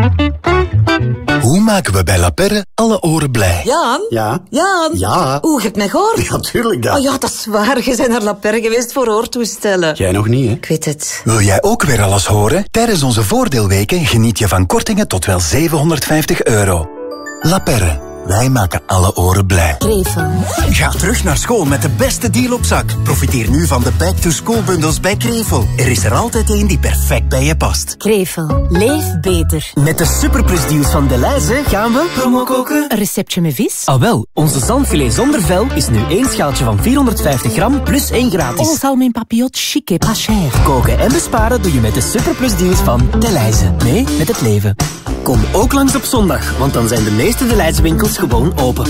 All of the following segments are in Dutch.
Hoe maken we bij La Perre alle oren blij? Jan? Ja? Jan? Ja? Oeh, je hebt mij gehoord? Ja, tuurlijk dat. Oh ja, dat is waar. Je bent naar La Perre geweest voor oortoestellen. Jij nog niet, hè? Ik weet het. Wil jij ook weer alles horen? Tijdens onze voordeelweken geniet je van kortingen tot wel €750. La Perre. Wij maken alle oren blij. Krevel. Ga terug naar school met de beste deal op zak. Profiteer nu van de back-to-school-bundels bij Krevel. Er is er altijd één die perfect bij je past. Krevel. Leef beter. Met de superplusdeals van Delhaize gaan we Promo koken. een receptje met vis. Ah wel, onze zalmfilet zonder vel is nu 1 schaaltje van 450 gram plus 1 gratis. Oh, salme in papillot chic et pas cher. Koken en besparen doe je met de superplusdeals van Delhaize. Mee met het leven. Kom ook langs op zondag, want dan zijn de meeste Delhaize winkels gewoon open.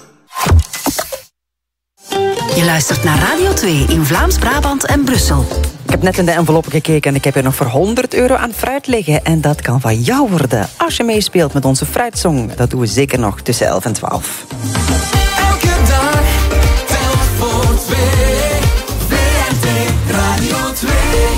Je luistert naar Radio 2 in Vlaams-Brabant en Brussel. Ik heb net in de enveloppen gekeken en ik heb hier nog voor €100 aan fruit liggen. En dat kan van jou worden als je meespeelt met onze fruitsong. Dat doen we zeker nog tussen 11 en 12. Elke dag telt voor 2. VRT Radio 2.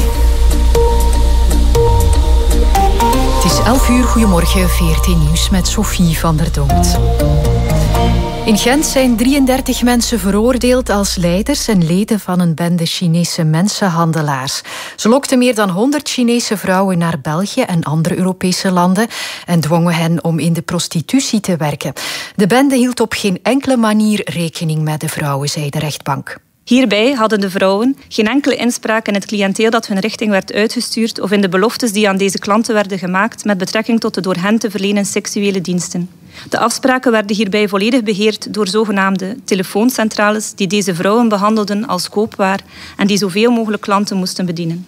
Het is 11 uur, goedemorgen, VRT Nieuws met Sophie van der Donkt. In Gent zijn 33 mensen veroordeeld als leiders en leden van een bende Chinese mensenhandelaars. Ze lokten meer dan 100 Chinese vrouwen naar België en andere Europese landen en dwongen hen om in de prostitutie te werken. De bende hield op geen enkele manier rekening met de vrouwen, zei de rechtbank. Hierbij hadden de vrouwen geen enkele inspraak in het cliënteel dat hun richting werd uitgestuurd of in de beloftes die aan deze klanten werden gemaakt met betrekking tot de door hen te verlenen seksuele diensten. De afspraken werden hierbij volledig beheerd door zogenaamde telefooncentrales die deze vrouwen behandelden als koopwaar en die zoveel mogelijk klanten moesten bedienen.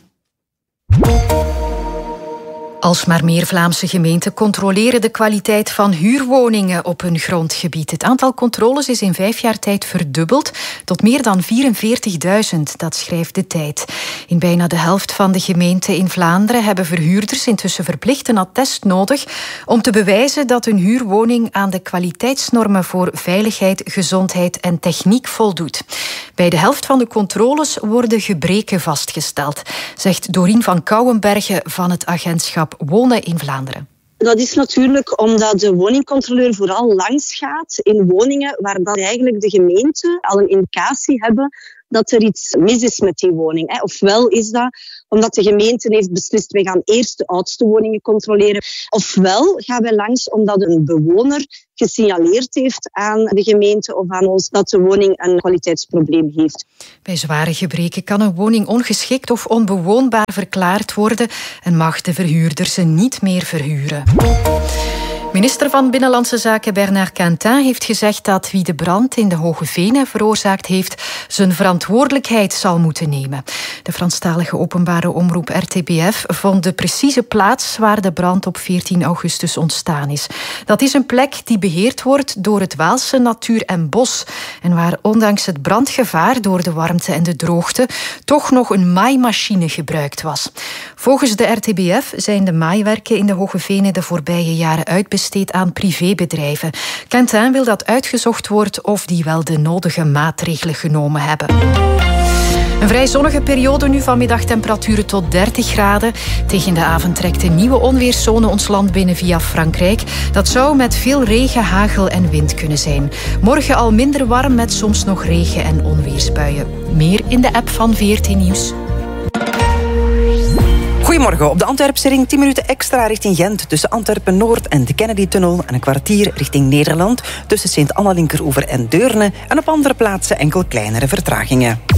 Alsmaar meer Vlaamse gemeenten controleren de kwaliteit van huurwoningen op hun grondgebied. Het aantal controles is in 5 jaar tijd verdubbeld tot meer dan 44.000, dat schrijft De Tijd. In bijna de helft van de gemeenten in Vlaanderen hebben verhuurders intussen verplicht een attest nodig om te bewijzen dat hun huurwoning aan de kwaliteitsnormen voor veiligheid, gezondheid en techniek voldoet. Bij de helft van de controles worden gebreken vastgesteld, zegt Dorien van Kouwenbergen van het agentschap Wonen in Vlaanderen. Dat is natuurlijk omdat de woningcontroleur vooral langs gaat in woningen waar dan eigenlijk de gemeente al een indicatie hebben dat er iets mis is met die woning. Ofwel is dat omdat de gemeente heeft beslist, we gaan eerst de oudste woningen controleren. Ofwel gaan wij langs omdat een bewoner gesignaleerd heeft aan de gemeente of aan ons dat de woning een kwaliteitsprobleem heeft. Bij zware gebreken kan een woning ongeschikt of onbewoonbaar verklaard worden en mag de verhuurder ze niet meer verhuren. Minister van Binnenlandse Zaken Bernard Quentin heeft gezegd dat wie de brand in de Hoge Venen veroorzaakt heeft, zijn verantwoordelijkheid zal moeten nemen. De Franstalige openbare omroep RTBF vond de precieze plaats waar de brand op 14 augustus ontstaan is. Dat is een plek die beheerd wordt door het Waalse Natuur en Bos en waar ondanks het brandgevaar door de warmte en de droogte toch nog een maaimachine gebruikt was. Volgens de RTBF zijn de maaiwerken in de Hoge Venen de voorbije jaren uitbesteed aan privébedrijven. Quentin wil dat uitgezocht wordt of die wel de nodige maatregelen genomen hebben. Een vrij zonnige periode nu, vanmiddag temperaturen tot 30 graden. Tegen de avond trekt een nieuwe onweerszone ons land binnen via Frankrijk. Dat zou met veel regen, hagel en wind kunnen zijn. Morgen al minder warm met soms nog regen- en onweersbuien. Meer in de app van VRT Nieuws. Goedemorgen. Op de Antwerpse ring 10 minuten extra richting Gent tussen Antwerpen-Noord en de Kennedy-tunnel en een kwartier richting Nederland tussen Sint-Anna-Linkeroever en Deurne en op andere plaatsen enkel kleinere vertragingen.